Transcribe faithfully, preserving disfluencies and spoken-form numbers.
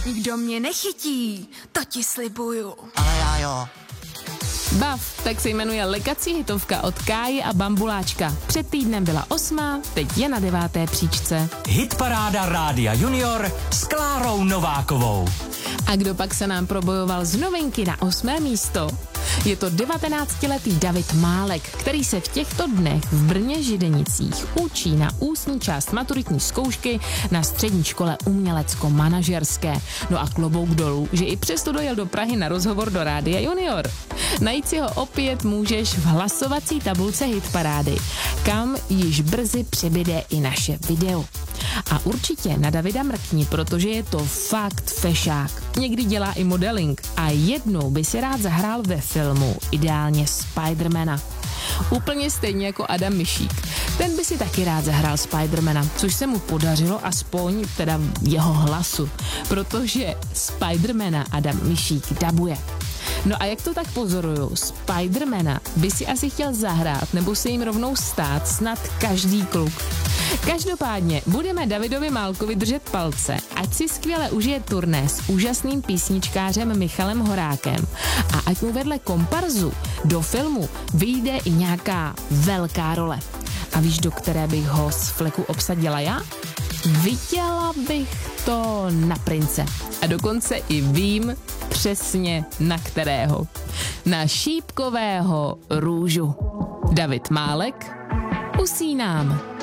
Nikdo mě nechytí, to ti slibuju. Ale já jo. Bav, tak se jmenuje lekací hitovka od Káji a Bambuláčka. Před týdnem byla osmá, teď je na deváté příčce. Hitparáda Rádia Junior s Klárou Novákovou. A kdo pak se nám probojoval z novinky na osmé místo? Je to devatenáctiletý David Málek, který se v těchto dnech v Brně Židenicích učí na ústní část maturitní zkoušky na střední škole umělecko-manažerské. No a klobouk dolů, že i přesto dojel do Prahy na rozhovor do Rádia Junior. Najít si ho opět můžeš v hlasovací tabulce Hitparády, kam již brzy přibyde i naše video. A určitě na Davida mrkni, protože je to fakt fešák. Někdy dělá i modeling a jednou by si rád zahrál ve filmu, ideálně Spidermana. Úplně stejně jako Adam Mišík. Ten by si taky rád zahrál Spidermana, což se mu podařilo aspoň teda jeho hlasu, protože Spidermana Adam Mišík dabuje. No a jak to tak pozoruju, Spidermana by si asi chtěl zahrát nebo se jim rovnou stát snad každý kluk. Každopádně budeme Davidovi Málkovi držet palce, ať si skvěle užije turné s úžasným písničkářem Michalem Horákem a ať mu vedle komparzu do filmu vyjde i nějaká velká role. A víš, do které bych ho z fleku obsadila já? Viděla bych to na Prince. A dokonce i vím přesně na kterého. Na šípkového růžu. David Málek, Usínám.